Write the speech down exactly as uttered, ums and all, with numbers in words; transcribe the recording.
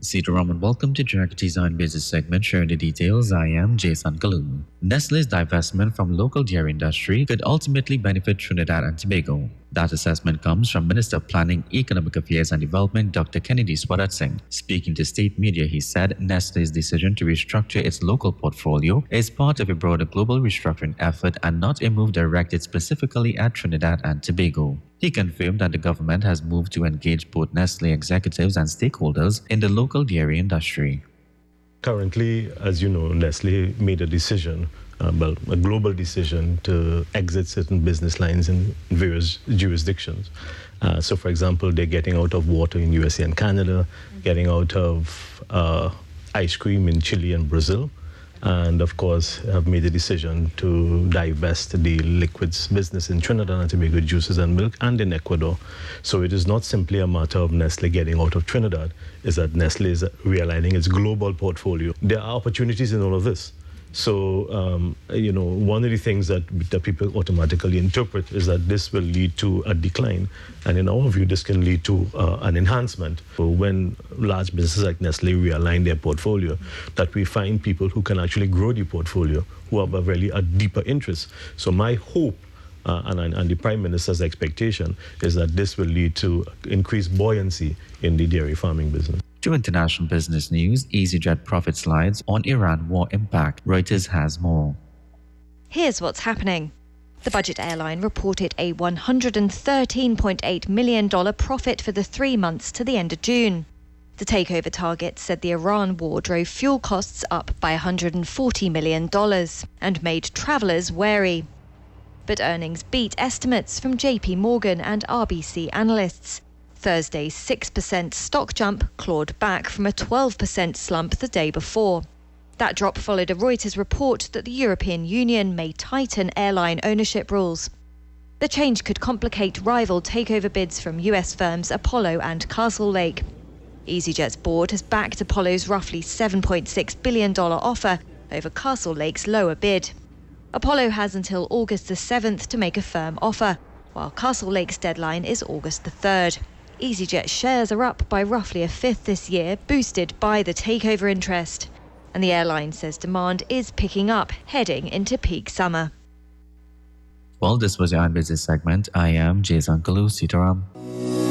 Sitaram and welcome to Jagti's Iron Business segment. Sharing the details, I am Jason Kalum. Nestle's divestment from local dairy industry could ultimately benefit Trinidad and Tobago. That assessment comes from Minister of Planning, Economic Affairs and Development Doctor Kennedy Swadat Singh. Speaking to state media, he said Nestle's decision to restructure its local portfolio is part of a broader global restructuring effort and not a move directed specifically at Trinidad and Tobago. He confirmed that the government has moved to engage both Nestle executives and stakeholders in the local dairy industry. Currently, as you know, Nestle made a decision, uh, well, a global decision to exit certain business lines in various jurisdictions. Uh, so, for example, they're getting out of water in U S A and Canada, getting out of uh, ice cream in Chile and Brazil, and of course have made a decision to divest the liquids business in Trinidad and Tobago, juices and milk, and in Ecuador. So it is not simply a matter of Nestle getting out of Trinidad, is that Nestle is realigning its global portfolio. There are opportunities in all of this. So, um, you know, one of the things that, that people automatically interpret is that this will lead to a decline. And in our view, this can lead to uh, an enhancement. So when large businesses like Nestle realign their portfolio, that we find people who can actually grow the portfolio, who have a really a deeper interest. So my hope uh, and, and the Prime Minister's expectation is that this will lead to increased buoyancy in the dairy farming business. To international business news, EasyJet profit slides on Iran war impact. Reuters has more. Here's what's happening. The budget airline reported a one hundred thirteen point eight million dollars profit for the three months to the end of June. The takeover target said the Iran war drove fuel costs up by one hundred forty million dollars and made travellers wary. But earnings beat estimates from J P Morgan and R B C analysts. Thursday's six percent stock jump clawed back from a twelve percent slump the day before. That drop followed a Reuters report that the European Union may tighten airline ownership rules. The change could complicate rival takeover bids from U S firms Apollo and Castlelake. EasyJet's board has backed Apollo's roughly seven point six billion dollars offer over Castlelake's lower bid. Apollo has until August the seventh to make a firm offer, while Castlelake's deadline is August the third. EasyJet shares are up by roughly a fifth this year, boosted by the takeover interest. And the airline says demand is picking up, heading into peak summer. Well, this was your Iron Business segment. I am Jason Kalu Sitaram.